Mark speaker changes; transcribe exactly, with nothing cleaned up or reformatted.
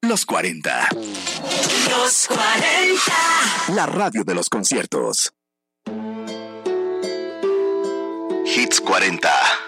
Speaker 1: Los cuarenta.
Speaker 2: Los cuarenta.
Speaker 1: La radio de los conciertos. Hits cuarenta.